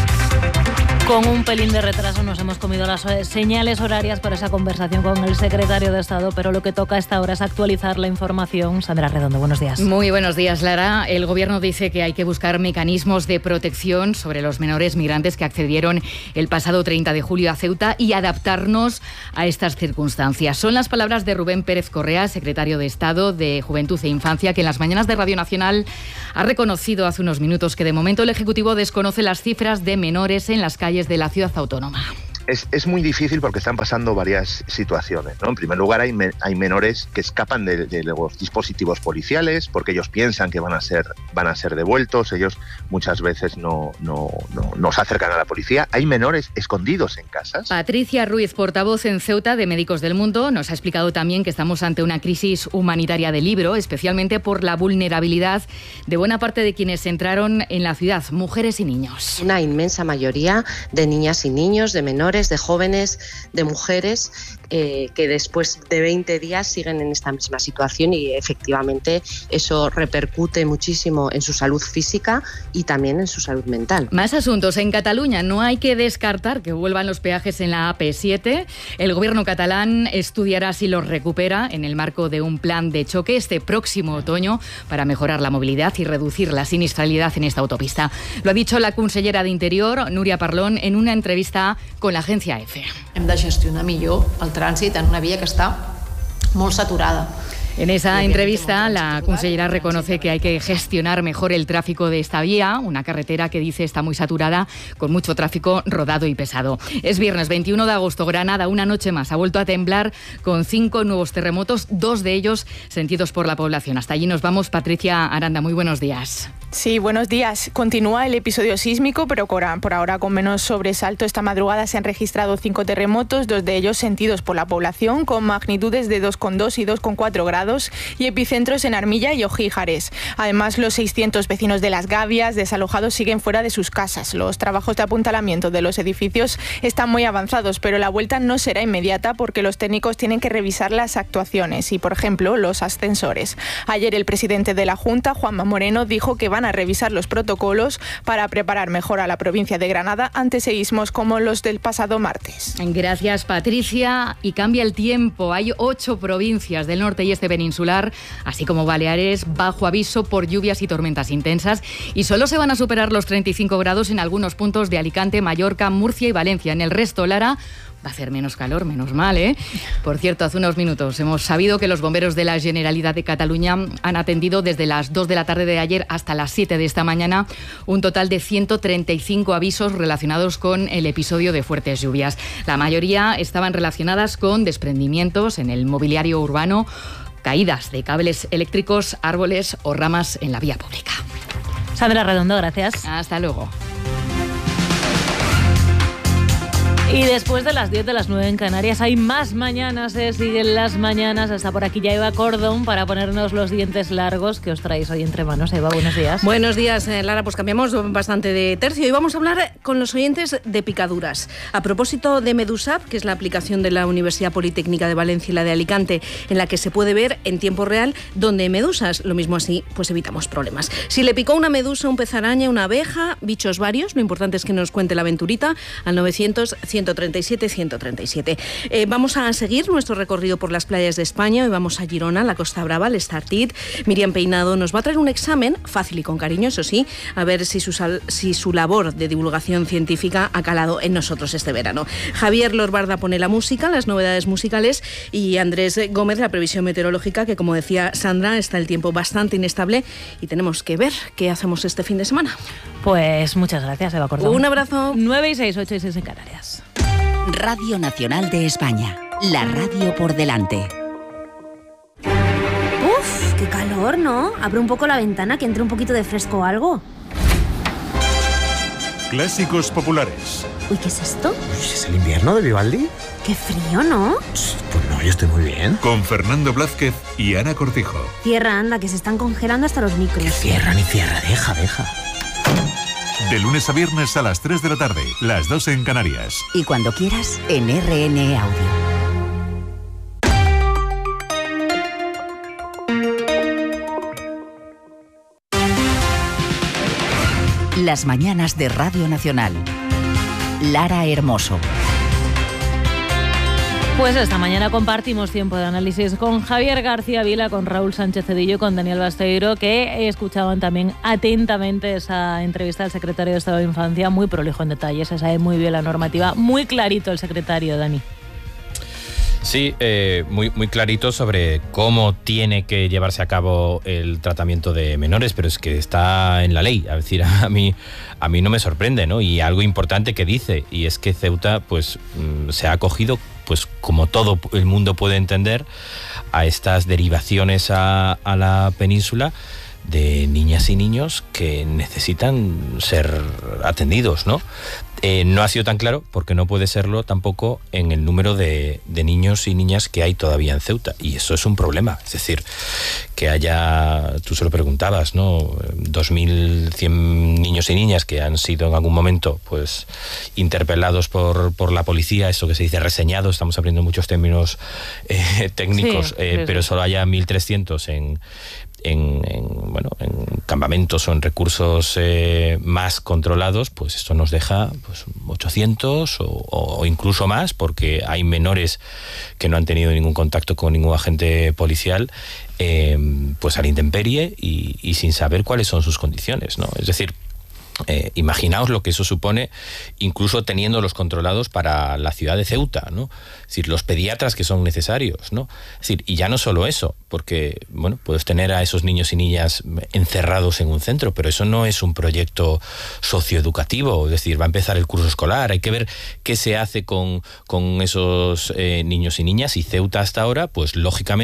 A: Con un pelín de retraso nos hemos comido las señales horarias para esa conversación con el secretario de Estado, pero lo que toca a esta hora es actualizar la información. Sandra Redondo, buenos días.
I: Muy buenos días, Lara. El Gobierno dice que hay que buscar mecanismos de protección sobre los menores migrantes que accedieron el pasado treinta de julio a Ceuta y adaptarnos a estas circunstancias. Son las palabras de Rubén Pérez Correa, secretario de Estado de Juventud e Infancia, que en las mañanas de Radio Nacional ha reconocido hace unos minutos que de momento el Ejecutivo desconoce las cifras de menores en las calles de la ciudad autónoma.
H: Es, es muy difícil porque están pasando varias situaciones, ¿no? En primer lugar, hay, me, hay menores que escapan de, de los dispositivos policiales porque ellos piensan que van a ser, van a ser devueltos. Ellos muchas veces no, no, no, no se acercan a la policía. Hay menores escondidos en casas.
I: Patricia Ruiz, portavoz en Ceuta de Médicos del Mundo, nos ha explicado también que estamos ante una crisis humanitaria de libro, especialmente por la vulnerabilidad de buena parte de quienes entraron en la ciudad, mujeres y niños.
J: Una inmensa mayoría de niñas y niños, de menores, de jóvenes, de mujeres, eh, que después de veinte días siguen en esta misma situación y efectivamente eso repercute muchísimo en su salud física y también en su salud mental.
I: Más asuntos. En Cataluña no hay que descartar que vuelvan los peajes en la A P siete. El gobierno catalán estudiará si los recupera en el marco de un plan de choque este próximo otoño para mejorar la movilidad y reducir la siniestralidad en esta autopista. Lo ha dicho la consellera de Interior, Núria Parlon, en una entrevista con la agencia EFE.
K: Hem de gestionar millor el trànsit en una via que està molt saturada.
I: En esa entrevista, la consellera reconoce que hay que gestionar mejor el tráfico de esta vía, una carretera que dice está muy saturada, con mucho tráfico rodado y pesado. Es viernes veintiuno de agosto, Granada, una noche más, ha vuelto a temblar con cinco nuevos terremotos, dos de ellos sentidos por la población. Hasta allí nos vamos. Patricia Aranda, muy buenos días.
L: Sí, buenos días. Continúa el episodio sísmico, pero por ahora con menos sobresalto. Esta madrugada se han registrado cinco terremotos, dos de ellos sentidos por la población, con magnitudes de dos coma dos y dos coma cuatro grados y epicentros en Armilla y Ojíjares. Además, los seiscientos vecinos de Las Gavias desalojados siguen fuera de sus casas. Los trabajos de apuntalamiento de los edificios están muy avanzados, pero la vuelta no será inmediata porque los técnicos tienen que revisar las actuaciones y, por ejemplo, los ascensores. Ayer el presidente de la Junta, Juanma Moreno, dijo que van a revisar los protocolos para preparar mejor a la provincia de Granada ante seísmos como los del pasado martes.
I: Gracias, Patricia. Y cambia el tiempo. Hay ocho provincias del norte y este peninsular, así como Baleares, bajo aviso por lluvias y tormentas intensas. Y solo se van a superar los treinta y cinco grados en algunos puntos de Alicante, Mallorca, Murcia y Valencia. En el resto, Lara, va a hacer menos calor, menos mal, ¿eh? Por cierto, hace unos minutos hemos sabido que los bomberos de la Generalitat de Cataluña han atendido desde las dos de la tarde de ayer hasta las siete de esta mañana un total de ciento treinta y cinco avisos relacionados con el episodio de fuertes lluvias. La mayoría estaban relacionadas con desprendimientos en el mobiliario urbano, caídas de cables eléctricos, árboles o ramas en la vía pública.
A: Sandra Redondo, gracias.
I: Hasta luego.
A: Y después de las diez de las nueve en Canarias hay más mañanas, ¿eh? Siguen las mañanas. Está por aquí ya Eva Cordón para ponernos los dientes largos que os traéis hoy entre manos. Eva, buenos días.
M: Buenos días, eh, Lara. Pues cambiamos bastante de tercio y vamos a hablar con los oyentes de picaduras. A propósito de Medusap, que es la aplicación de la Universidad Politécnica de Valencia y la de Alicante, en la que se puede ver en tiempo real dónde hay medusas. Lo mismo así, pues evitamos problemas. Si le picó una medusa, un pez araña, una abeja, bichos varios, lo importante es que nos cuente la aventurita al novecientos, ciento treinta y siete, ciento treinta y siete. Eh, vamos a seguir nuestro recorrido por las playas de España. Hoy vamos a Girona, la Costa Brava, el Estartit. Miriam Peinado nos va a traer un examen, fácil y con cariño, eso sí, a ver si su, sal, si su labor de divulgación científica ha calado en nosotros este verano. Javier Lorbarda pone la música, las novedades musicales, y Andrés Gómez la previsión meteorológica, que como decía Sandra, está el tiempo bastante inestable y tenemos que ver qué hacemos este fin de semana.
A: Pues muchas gracias, Eva Cordón.
M: Un abrazo.
A: nueve y seis, ocho y seis en Canarias.
B: Radio Nacional de España, la radio por delante.
N: Uf, qué calor, ¿no? Abre un poco la ventana, que entre un poquito de fresco o algo.
O: Clásicos populares.
N: Uy, ¿qué es esto?
P: ¿Es el invierno de Vivaldi?
N: Qué frío, ¿no?
P: Pues no, yo estoy muy bien.
O: Con Fernando Blázquez y Ana Cortijo.
N: Cierra, anda, que se están congelando hasta los micros.
P: Que cierra ni cierra, deja, deja.
O: De lunes a viernes a las tres de la tarde, las dos en Canarias.
B: Y cuando quieras, en R N Audio. Las mañanas de Radio Nacional. Lara Hermoso.
A: Pues esta mañana compartimos tiempo de análisis con Javier García Vila, con Raúl Sánchez Cedillo, con Daniel Basteiro, que escuchaban también atentamente esa entrevista al secretario de Estado de Infancia, muy prolijo en detalles, se sabe muy bien la normativa, muy clarito el secretario, Dani.
D: Sí, eh, muy, muy clarito sobre cómo tiene que llevarse a cabo el tratamiento de menores, pero es que está en la ley. Es decir, a mí, a mí no me sorprende, ¿no? Y algo importante que dice, y es que Ceuta pues se ha acogido, pues como todo el mundo puede entender, a estas derivaciones a, a la península de niñas y niños que necesitan ser atendidos, ¿no? Eh, no ha sido tan claro, porque no puede serlo tampoco en el número de, de niños y niñas que hay todavía en Ceuta, y eso es un problema. Es decir, que haya, tú se lo preguntabas, ¿no? dos mil cien niños y niñas que han sido en algún momento pues interpelados por, por la policía, eso que se dice reseñados, estamos aprendiendo muchos términos eh, técnicos, sí, eh, sí. Pero solo haya mil trescientos en En, en, bueno, en campamentos o en recursos eh, más controlados, pues esto nos deja pues, ochocientos o, o incluso más, porque hay menores que no han tenido ningún contacto con ningún agente policial, eh, pues a la intemperie y, y sin saber cuáles son sus condiciones, ¿no? Es decir, Eh, imaginaos lo que eso supone, incluso teniéndolos controlados para la ciudad de Ceuta, ¿no? Es decir, los pediatras que son necesarios, ¿no? Es decir, y ya no solo eso, porque, bueno, puedes tener a esos niños y niñas encerrados en un centro, pero eso no es un proyecto socioeducativo, es decir, va a empezar el curso escolar, hay que ver qué se hace con, con esos eh, niños y niñas, y Ceuta hasta ahora, pues lógicamente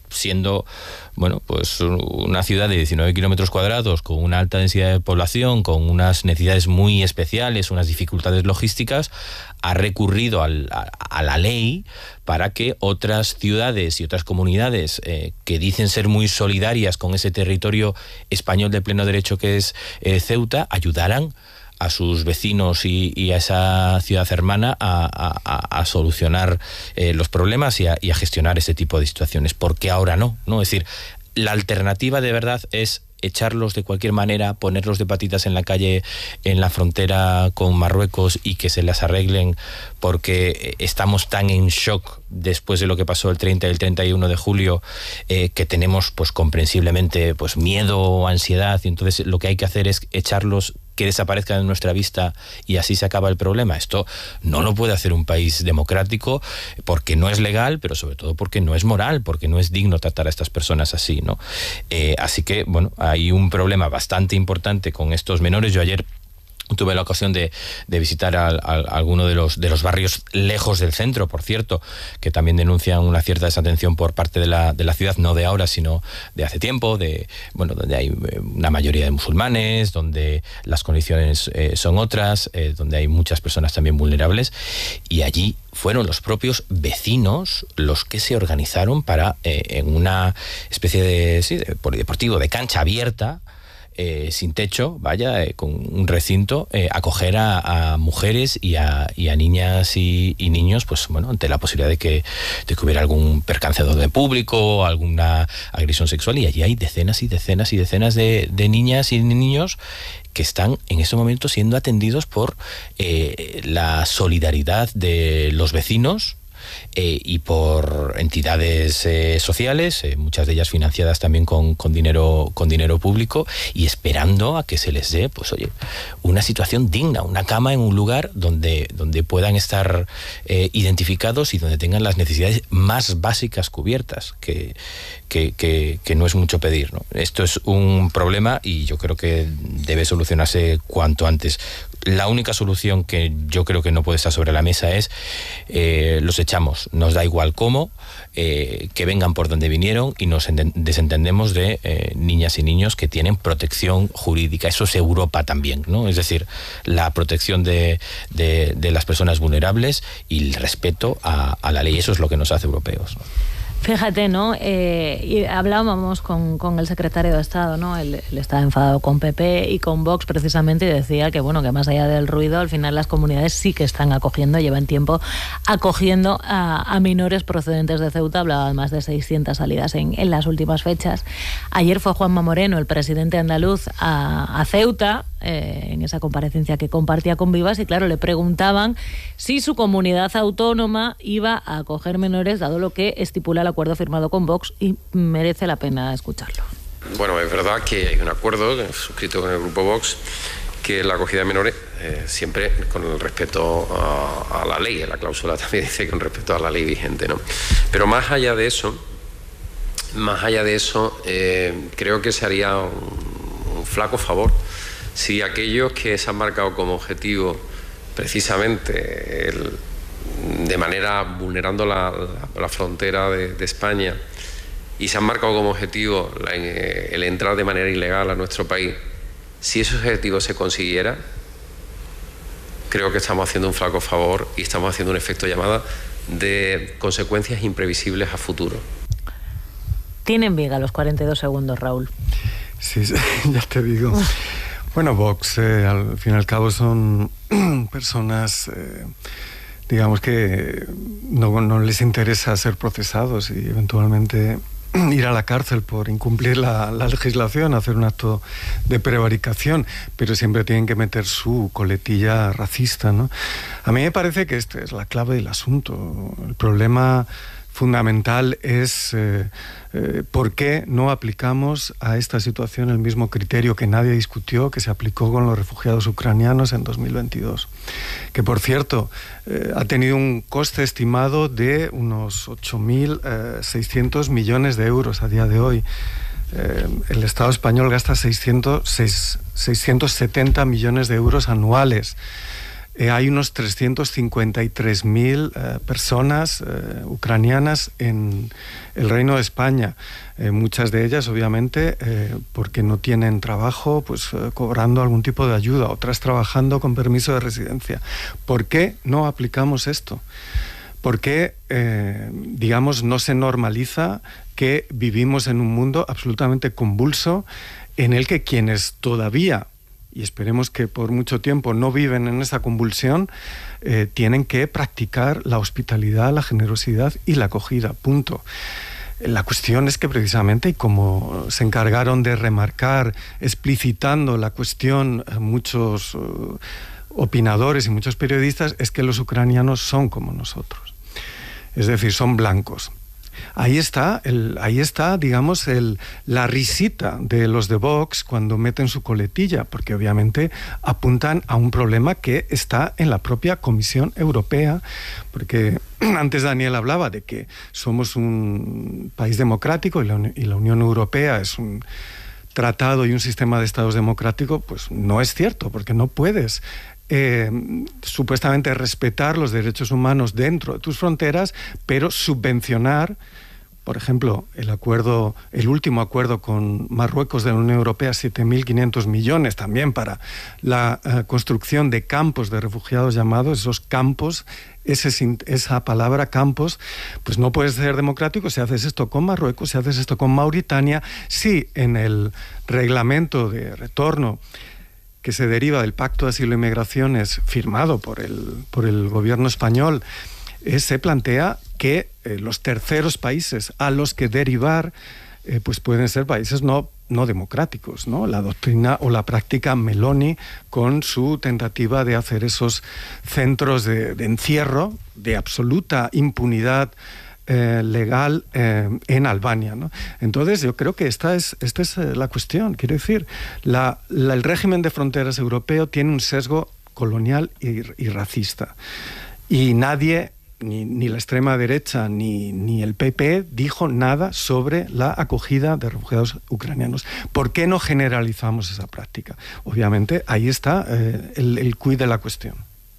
D: siendo, bueno, pues una ciudad de diecinueve kilómetros cuadrados, con una alta densidad de población, con unas necesidades muy especiales, unas dificultades logísticas, ha recurrido al, a, a la ley para que otras ciudades y otras comunidades eh, que dicen ser muy solidarias con ese territorio español de pleno derecho que es eh, Ceuta, ayudaran a sus vecinos y, y a esa ciudad hermana a, a, a solucionar eh, los problemas y a, y a gestionar ese tipo de situaciones. ¿Por qué ahora no? ¿No? Es decir, la alternativa de verdad es echarlos de cualquier manera, ponerlos de patitas en la calle, en la frontera con Marruecos, y que se las arreglen porque estamos tan en shock después de lo que pasó el treinta y el treinta y uno de julio, eh, que tenemos pues comprensiblemente pues miedo o ansiedad, y entonces lo que hay que hacer es echarlos, que desaparezcan de nuestra vista, y así se acaba el problema. Esto no lo puede hacer un país democrático, porque no es legal, pero sobre todo porque no es moral, porque no es digno tratar a estas personas así, ¿no? Eh, así que, bueno, hay un problema bastante importante con estos menores. Yo ayer tuve la ocasión de, de visitar a, a, a alguno de los, de los barrios lejos del centro, por cierto, que también denuncian una cierta desatención por parte de la, de la ciudad, no de ahora, sino de hace tiempo, de, bueno, donde hay una mayoría de musulmanes, donde las condiciones eh, son otras, eh, donde hay muchas personas también vulnerables, y allí fueron los propios vecinos los que se organizaron para, eh, en una especie de, sí, de polideportivo, de cancha abierta, Eh, sin techo, vaya, eh, con un recinto, eh, acoger a, a mujeres y a, y a niñas y, y niños, pues bueno, ante la posibilidad de que, de que hubiera algún percance de orden público, alguna agresión sexual, y allí hay decenas y decenas y decenas de, de niñas y niños que están en este momento siendo atendidos por eh, la solidaridad de los vecinos, Eh, y por entidades eh, sociales, eh, muchas de ellas financiadas también con, con dinero con dinero público, y esperando a que se les dé, pues oye, una situación digna, una cama en un lugar donde, donde puedan estar eh, identificados y donde tengan las necesidades más básicas cubiertas, que, que, que, que no es mucho pedir, ¿no? Esto es un problema y yo creo que debe solucionarse cuanto antes. La única solución que yo creo que no puede estar sobre la mesa es eh, los echamos, nos da igual cómo, eh, que vengan por donde vinieron, y nos desentendemos de eh, niñas y niños que tienen protección jurídica. Eso es Europa también, ¿no? Es decir, la protección de, de, de las personas vulnerables y el respeto a, a la ley. Eso es lo que nos hace europeos, ¿no?
A: Fíjate, ¿no? Eh, y hablábamos con, con el secretario de Estado, ¿no? Él, él estaba enfadado con P P y con Vox precisamente, y decía que, bueno, que más allá del ruido, al final las comunidades sí que están acogiendo, llevan tiempo acogiendo a, a menores procedentes de Ceuta. Hablaban más de seiscientas salidas en, en las últimas fechas. Ayer fue Juanma Moreno, el presidente andaluz, a, a Ceuta, eh, en esa comparecencia que compartía con Vivas, y claro, le preguntaban si su comunidad autónoma iba a acoger menores, dado lo que estipula la acuerdo firmado con Vox, y merece la pena escucharlo.
Q: Bueno, es verdad que hay un acuerdo suscrito con el grupo Vox, que la acogida de menores, eh, siempre con el respeto a, a la ley. La cláusula también dice con respeto a la ley vigente, ¿no? Pero más allá de eso, más allá de eso, eh, creo que se haría un, un flaco favor si aquellos que se han marcado como objetivo precisamente el de manera vulnerando la, la, la frontera de, de España, y se han marcado como objetivo la, el entrar de manera ilegal a nuestro país, si ese objetivo se consiguiera, creo que estamos haciendo un flaco favor y estamos haciendo un efecto llamada de consecuencias imprevisibles a futuro.
A: Tienen viga los cuarenta y dos segundos, Raúl.
G: Sí, sí, ya te digo. Bueno, Vox, eh, al fin y al cabo, son personas... Eh, digamos que no, no les interesa ser procesados y eventualmente ir a la cárcel por incumplir la, la legislación, hacer un acto de prevaricación, pero siempre tienen que meter su coletilla racista, ¿no? A mí me parece que esta es la clave del asunto. El problema fundamental es eh, eh, por qué no aplicamos a esta situación el mismo criterio que nadie discutió, que se aplicó con los refugiados ucranianos en dos mil veintidós. Que, por cierto, eh, ha tenido un coste estimado de unos ocho mil seiscientos millones de euros a día de hoy. Eh, el Estado español gasta seiscientos setenta millones de euros anuales. eh, hay unos trescientos cincuenta y tres mil eh, personas eh, ucranianas en el Reino de España. Eh, muchas de ellas, obviamente, eh, porque no tienen trabajo, pues eh, cobrando algún tipo de ayuda, otras trabajando con permiso de residencia. ¿Por qué no aplicamos esto? ¿Por qué, eh, digamos, no se normaliza que vivimos en un mundo absolutamente convulso en el que quienes todavía, y esperemos que por mucho tiempo no viven en esa convulsión, eh, tienen que practicar la hospitalidad, la generosidad y la acogida, punto. La cuestión es que precisamente, y como se encargaron de remarcar, explicitando la cuestión muchos uh, opinadores y muchos periodistas, es que los ucranianos son como nosotros. Es decir, son blancos. Ahí está, el, ahí está, digamos, el, la risita de los de Vox cuando meten su coletilla, porque obviamente apuntan a un problema que está en la propia Comisión Europea, porque antes Daniel hablaba de que somos un país democrático y la, y la Unión Europea es un tratado y un sistema de estados democrático. Pues no es cierto, porque no puedes Eh, supuestamente respetar los derechos humanos dentro de tus fronteras, pero subvencionar, por ejemplo, el acuerdo, el último acuerdo con Marruecos de la Unión Europea, siete mil quinientos millones también para la uh, construcción de campos de refugiados llamados, esos campos, ese, esa palabra campos, pues no puedes ser democrático si haces esto con Marruecos, si haces esto con Mauritania, si en el reglamento de retorno que se deriva del Pacto de Asilo y Migraciones firmado por el, por el gobierno español, eh, se plantea que eh, los terceros países a los que derivar eh, pues pueden ser países no, no democráticos, ¿no? La doctrina o la práctica Meloni con su tentativa de hacer esos centros de, de encierro de absoluta impunidad Eh, legal eh, en Albania, ¿no? Entonces yo creo que esta es, esta es eh, la cuestión. Quiero decir, la, la, el régimen de fronteras europeo tiene un sesgo colonial y, y racista. Y nadie, ni, ni la extrema derecha ni, ni el P P, dijo nada sobre la acogida de refugiados ucranianos. ¿Por qué no generalizamos esa práctica? Obviamente ahí está eh, el, el quid de la cuestión.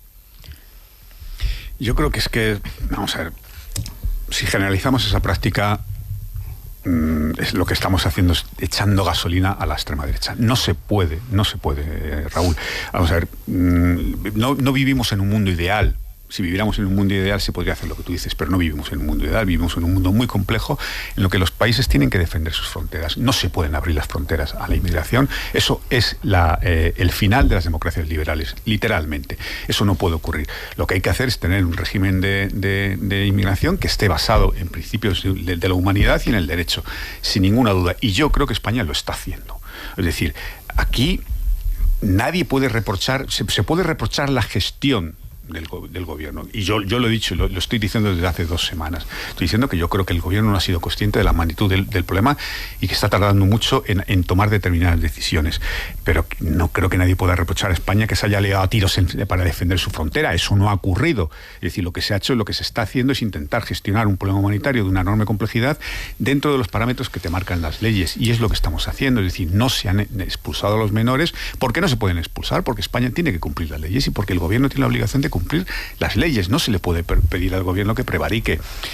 C: Yo creo que es que, vamos a ver, si generalizamos esa práctica, mmm, es lo que estamos haciendo es echando gasolina a la extrema derecha. No se puede, no se puede, eh, Raúl. Vamos a ver, mmm, no, no vivimos en un mundo ideal. Si viviéramos en un mundo ideal se podría hacer lo que tú dices, pero no vivimos en un mundo ideal, vivimos en un mundo muy complejo en lo que los países tienen que defender sus fronteras. No se pueden abrir las fronteras a la inmigración. Eso es la, eh, el final de las democracias liberales, literalmente. Eso no puede ocurrir. Lo que hay que hacer es tener un régimen de, de, de inmigración que esté basado en principios de, de la humanidad y en el derecho, sin ninguna duda. Y yo creo que España lo está haciendo. Es decir, aquí nadie puede reprochar, se, se puede reprochar la gestión Del, del gobierno. Y yo, yo lo he dicho, lo, lo estoy diciendo desde hace dos semanas. Estoy diciendo que yo creo que el gobierno no ha sido consciente de la magnitud del, del problema y que está tardando mucho en, en tomar determinadas decisiones. Pero no creo que nadie pueda reprochar a España que se haya liado a tiros en, para defender su frontera. Eso no ha ocurrido. Es decir, lo que se ha hecho, lo que se está haciendo es intentar gestionar un problema humanitario de una enorme complejidad dentro de los parámetros que te marcan las leyes. Y es lo que estamos haciendo. Es decir, no se han expulsado a los menores. ¿Por qué no se pueden expulsar? Porque España tiene que cumplir las leyes y porque el gobierno tiene la obligación de cumplir las leyes. No se le puede pedir al gobierno que prevarique.